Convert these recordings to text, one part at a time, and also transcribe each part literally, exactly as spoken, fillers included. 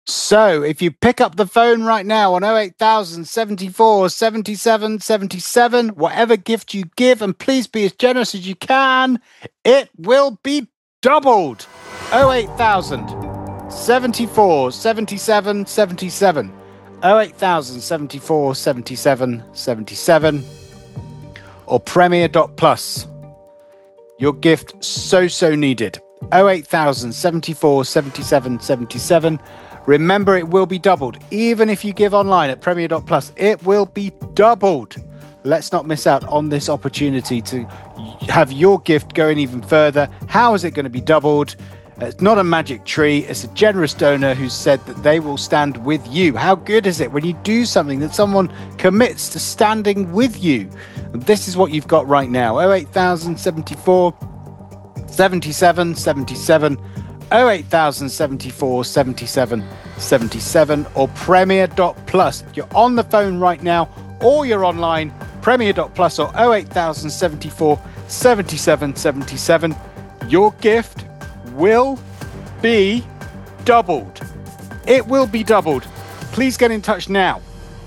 So if you pick up the phone right now on oh eight thousand seventy-four seventy-seven seventy-seven, whatever gift you give, and please be as generous as you can, it will be doubled. oh eight thousand seventy-four seventy-seven seventy-seven. oh eight thousand seventy-four seventy-seven seventy-seven. Or Premier dot plus. Your gift so, so needed. oh eight thousand seventy-four seventy-seven seventy-seven. Remember, it will be doubled. Even if you give online at Premier dot plus, it will be doubled. Let's not miss out on this opportunity to have your gift going even further. How is it going to be doubled? It's not a magic tree. It's a generous donor who said that they will stand with you. How good is it when you do something that someone commits to standing with you? And this is what you've got right now. oh eight thousand seventy-four seventy-seven seventy-seven. oh eight thousand seventy-four seventy-seven seventy-seven or Premier dot plus. If you're on the phone right now or you're online, Premier dot plus or oh eight thousand seventy-four seventy-seven seventy-seven. Your gift will be doubled. It will be doubled. Please get in touch now.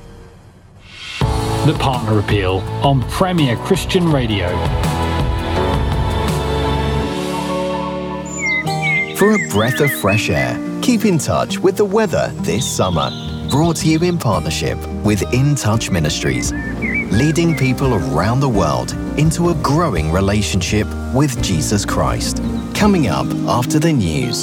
The Partner Appeal on Premier Christian Radio. For a breath of fresh air, keep in touch with the weather this summer. Brought to you in partnership with In Touch Ministries, leading people around the world into a growing relationship with Jesus Christ. Coming up after the news.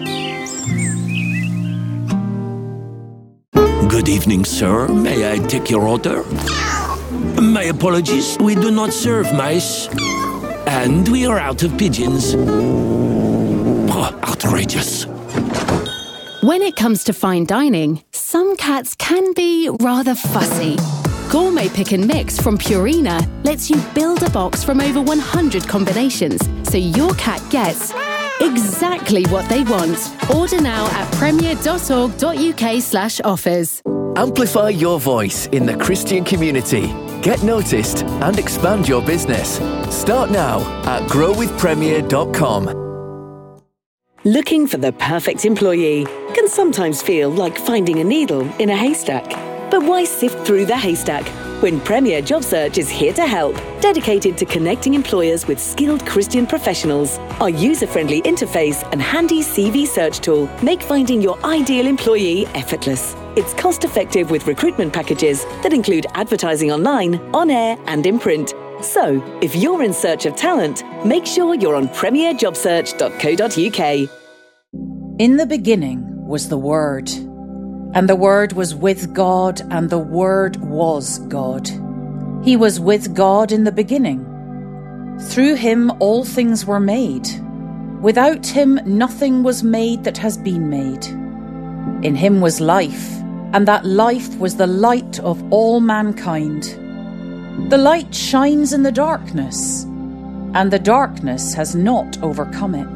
Good evening, sir. May I take your order? My apologies, we do not serve mice. And we are out of pigeons. Oh, outrageous. When it comes to fine dining, some cats can be rather fussy. Gourmet Pick and Mix from Purina lets you build a box from over one hundred combinations, so your cat gets exactly what they want. Order now at premier dot org dot uk slash offers. Amplify your voice in the Christian community. Get noticed and expand your business. Start now at grow with premier dot com. Looking for the perfect employee can sometimes feel like finding a needle in a haystack. But why sift through the haystack when Premier Job Search is here to help, dedicated to connecting employers with skilled Christian professionals? Our user-friendly interface and handy C V search tool make finding your ideal employee effortless. It's cost-effective with recruitment packages that include advertising online, on air, and in print. So, if you're in search of talent, make sure you're on premier job search dot co dot uk. In the beginning was the Word, and the Word was with God, and the Word was God. He was with God in the beginning. Through him all things were made. Without him nothing was made that has been made. In him was life, and that life was the light of all mankind. The light shines in the darkness, and the darkness has not overcome it.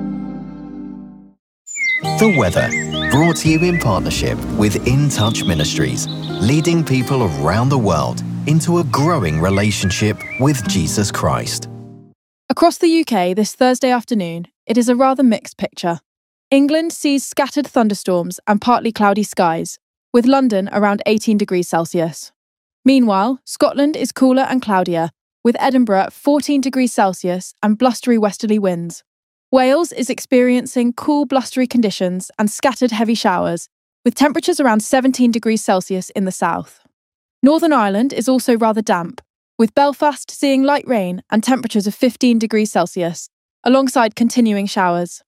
The weather, brought to you in partnership with In Touch Ministries, leading people around the world into a growing relationship with Jesus Christ. Across the U K this Thursday afternoon, it is a rather mixed picture. England sees scattered thunderstorms and partly cloudy skies, with London around eighteen degrees Celsius. Meanwhile, Scotland is cooler and cloudier, with Edinburgh at fourteen degrees Celsius and blustery westerly winds. Wales is experiencing cool, blustery conditions and scattered heavy showers, with temperatures around seventeen degrees Celsius in the south. Northern Ireland is also rather damp, with Belfast seeing light rain and temperatures of fifteen degrees Celsius, alongside continuing showers.